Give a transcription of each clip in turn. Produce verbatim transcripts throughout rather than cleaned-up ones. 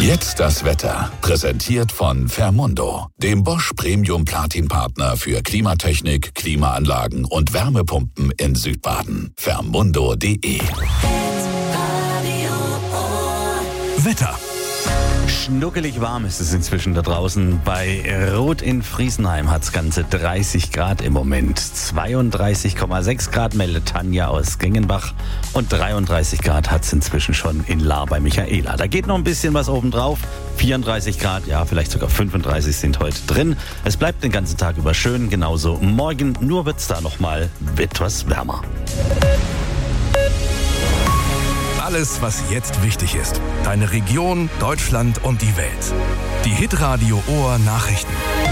Jetzt das Wetter, präsentiert von Fermundo, dem Bosch Premium Platin Partner für Klimatechnik, Klimaanlagen und Wärmepumpen in Südbaden. Fermundo punkt de. Wetter. Schnuckelig warm ist es inzwischen da draußen. Bei Roth in Friesenheim hat es ganze dreißig Grad im Moment. zweiunddreißig Komma sechs Grad meldet Tanja aus Gengenbach. Und dreiunddreißig Grad hat es inzwischen schon in Lahr bei Michaela. Da geht noch ein bisschen was obendrauf. vierunddreißig Grad, ja, vielleicht sogar fünfunddreißig sind heute drin. Es bleibt den ganzen Tag über schön, genauso morgen. Nur wird es da noch mal etwas wärmer. Alles, was jetzt wichtig ist. Deine Region, Deutschland und die Welt. Die Hitradio Ohr Nachrichten.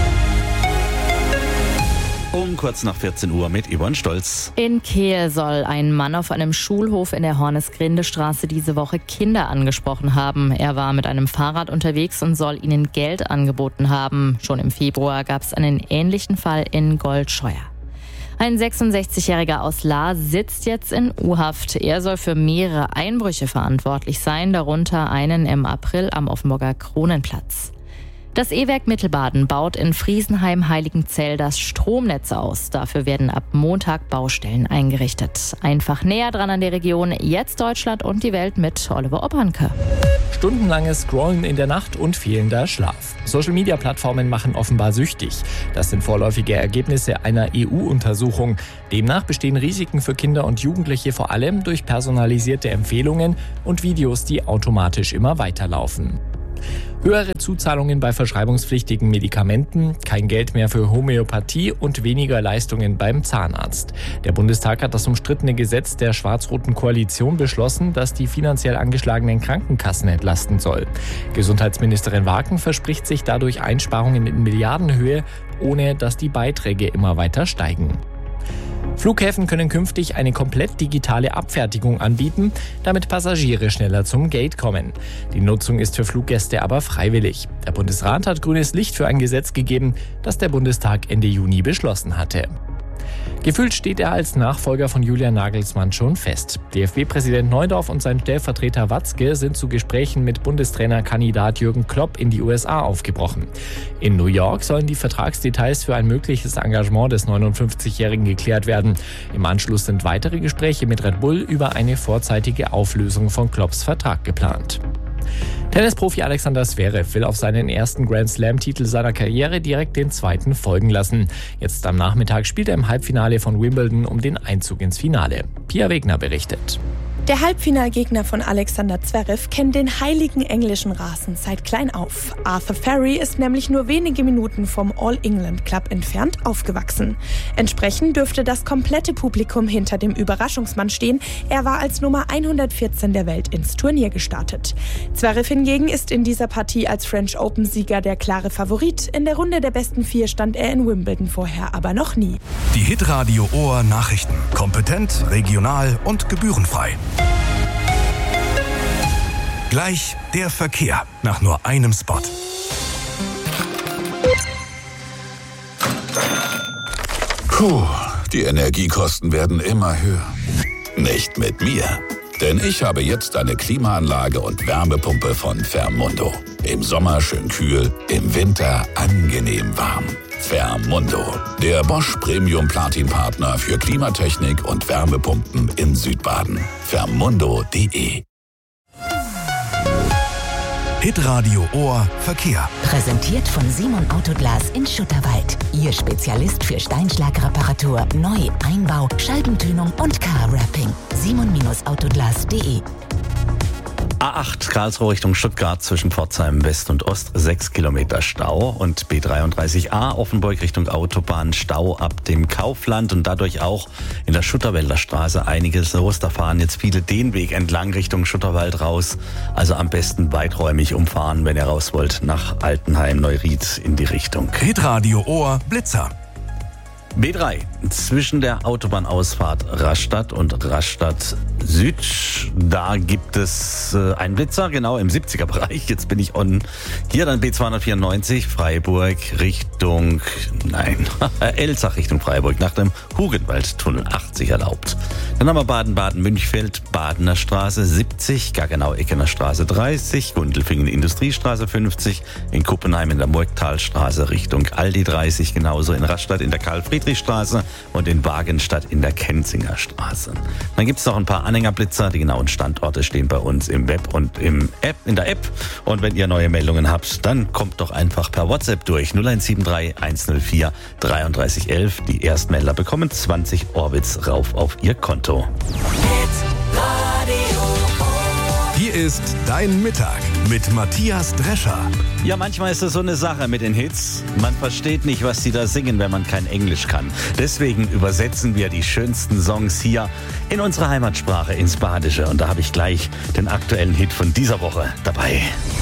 Um kurz nach vierzehn Uhr mit Yvonne Stolz. In Kehl soll ein Mann auf einem Schulhof in der Hornes-Grinde-Straße diese Woche Kinder angesprochen haben. Er war mit einem Fahrrad unterwegs und soll ihnen Geld angeboten haben. Schon im Februar gab es einen ähnlichen Fall in Goldscheuer. Ein sechsundsechzigjähriger aus Lahr sitzt jetzt in U-Haft. Er soll für mehrere Einbrüche verantwortlich sein, darunter einen im April am Offenburger Kronenplatz. Das E-Werk Mittelbaden baut in Friesenheim-Heiligenzell das Stromnetz aus. Dafür werden ab Montag Baustellen eingerichtet. Einfach näher dran an der Region, jetzt Deutschland und die Welt mit Oliver Obernke. Stundenlanges Scrollen in der Nacht und fehlender Schlaf. Social-Media-Plattformen machen offenbar süchtig. Das sind vorläufige Ergebnisse einer E U-Untersuchung. Demnach bestehen Risiken für Kinder und Jugendliche vor allem durch personalisierte Empfehlungen und Videos, die automatisch immer weiterlaufen. Höhere Zuzahlungen bei verschreibungspflichtigen Medikamenten, kein Geld mehr für Homöopathie und weniger Leistungen beim Zahnarzt. Der Bundestag hat das umstrittene Gesetz der schwarz-roten Koalition beschlossen, das die finanziell angeschlagenen Krankenkassen entlasten soll. Gesundheitsministerin Waken verspricht sich dadurch Einsparungen in Milliardenhöhe, ohne dass die Beiträge immer weiter steigen. Flughäfen können künftig eine komplett digitale Abfertigung anbieten, damit Passagiere schneller zum Gate kommen. Die Nutzung ist für Fluggäste aber freiwillig. Der Bundesrat hat grünes Licht für ein Gesetz gegeben, das der Bundestag Ende Juni beschlossen hatte. Gefühlt steht er als Nachfolger von Julian Nagelsmann schon fest. D F B-Präsident Neudorf und sein Stellvertreter Watzke sind zu Gesprächen mit Bundestrainerkandidat Jürgen Klopp in die U S A aufgebrochen. In New York sollen die Vertragsdetails für ein mögliches Engagement des neunundfünfzigjährigen geklärt werden. Im Anschluss sind weitere Gespräche mit Red Bull über eine vorzeitige Auflösung von Klopps Vertrag geplant. Tennisprofi Alexander Zverev will auf seinen ersten Grand-Slam-Titel seiner Karriere direkt den zweiten folgen lassen. Jetzt am Nachmittag spielt er im Halbfinale von Wimbledon um den Einzug ins Finale. Pia Wegner berichtet. Der Halbfinalgegner von Alexander Zverev kennt den heiligen englischen Rasen seit klein auf. Arthur Ferry ist nämlich nur wenige Minuten vom All-England Club entfernt aufgewachsen. Entsprechend dürfte das komplette Publikum hinter dem Überraschungsmann stehen. Er war als Nummer hundertvierzehn der Welt ins Turnier gestartet. Zverev hingegen ist in dieser Partie als French Open-Sieger der klare Favorit. In der Runde der besten vier stand er in Wimbledon vorher aber noch nie. Die Hitradio Ohr Nachrichten. Kompetent, regional und gebührenfrei. Gleich der Verkehr nach nur einem Spot. Puh, die Energiekosten werden immer höher. Nicht mit mir. Denn ich habe jetzt eine Klimaanlage und Wärmepumpe von Fermundo. Im Sommer schön kühl, im Winter angenehm warm. Fermundo, der Bosch Premium Platin Partner für Klimatechnik und Wärmepumpen in Südbaden. Fermundo punkt de. Hitradio Ohr Verkehr. Präsentiert von Simon Autoglas in Schutterwald. Ihr Spezialist für Steinschlagreparatur, Neu-, Einbau, Scheibentönung und Car-Wrapping. simon Autoglas punkt de. A acht Karlsruhe Richtung Stuttgart zwischen Pforzheim West und Ost sechs Kilometer Stau und B dreiunddreißig A Offenburg Richtung Autobahn Stau ab dem Kaufland und dadurch auch in der Schutterwälder Straße einiges los. Da fahren jetzt viele den Weg entlang Richtung Schutterwald raus. Also am besten weiträumig umfahren, wenn ihr raus wollt, nach Altenheim, Neuried in die Richtung. Hitradio Ohr Blitzer. B drei zwischen der Autobahnausfahrt Rastatt und Rastatt Süd. Da gibt es äh, einen Blitzer, genau im siebziger-Bereich. Jetzt bin ich on. Hier dann B zweihundertvierundneunzig, Freiburg Richtung, nein, Elzach Richtung Freiburg, nach dem Hugenwaldtunnel achtzig erlaubt. Dann haben wir Baden-Baden-Münchfeld, Badener Straße siebzig, Gaggenau-Eckener Straße dreißig, Gundelfingen Industriestraße fünfzig, in Kuppenheim in der Murgtalstraße Richtung Aldi dreißig, genauso in Rastatt in der Karl-Friedrich-Straße und in Wagenstadt in der Kenzinger Straße. Dann gibt es noch ein paar Anhängerblitzer. Die genauen Standorte stehen bei uns im Web und im App, in der App. Und wenn ihr neue Meldungen habt, dann kommt doch einfach per WhatsApp durch. null eins sieben drei eins null vier drei drei eins eins. Die Erstmelder bekommen zwanzig Orbits rauf auf ihr Konto. Hier ist Dein Mittag mit Matthias Drescher. Ja, manchmal ist es so eine Sache mit den Hits. Man versteht nicht, was sie da singen, wenn man kein Englisch kann. Deswegen übersetzen wir die schönsten Songs hier in unsere Heimatsprache, ins Badische. Und da habe ich gleich den aktuellen Hit von dieser Woche dabei.